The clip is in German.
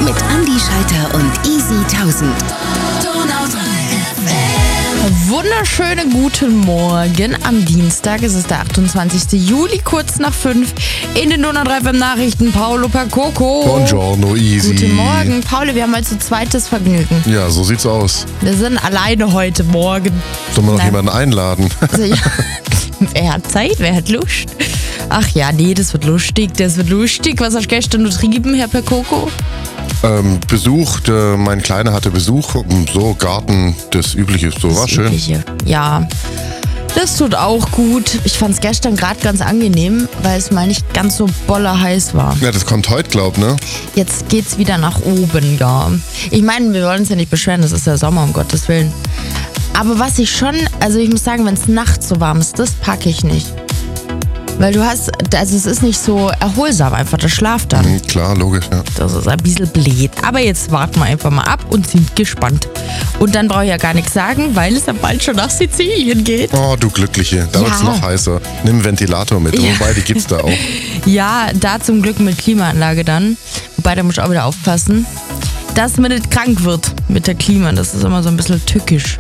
mit Andi Schalter und Easy 1000. Wunderschönen guten Morgen. Am Dienstag ist es der 28. Juli, kurz nach 5. In den 103 FM Nachrichten Paolo Percoco. Buongiorno, Easy. Guten Morgen. Paolo, wir haben heute so zweites Vergnügen. Ja, so sieht's aus. Wir sind alleine heute Morgen. Sollen wir noch jemanden einladen? Also, ja. Wer hat Zeit? Wer hat Lust? Ach ja, nee, das wird lustig. Was hast du gestern getrieben, Herr Percoco? Besuch, mein Kleiner hatte Besuch, so Garten, das Übliche, so war schön. Übliche. Ja, das tut auch gut. Ich fand es gestern gerade ganz angenehm, weil es mal nicht ganz so bollerheiß war. Ja, das kommt heute, ne? Jetzt geht's wieder nach oben, ja. Ich meine, wir wollen uns ja nicht beschweren, das ist ja Sommer, um Gottes Willen. Aber was ich schon, also ich muss sagen, wenn es nachts so warm ist, das packe ich nicht. Weil es ist nicht so erholsam, einfach der Schlaf dann. Klar, logisch, ja. Das ist ein bisschen blöd. Aber jetzt warten wir einfach mal ab und sind gespannt. Und dann brauche ich ja gar nichts sagen, weil es ja bald schon nach Sizilien geht. Oh, du Glückliche, da wird's noch heißer. Nimm einen Ventilator mit, wobei, die gibt's da auch. Ja, da zum Glück mit Klimaanlage dann. Wobei, da muss ich auch wieder aufpassen, dass man nicht krank wird mit der Klima. Das ist immer so ein bisschen tückisch.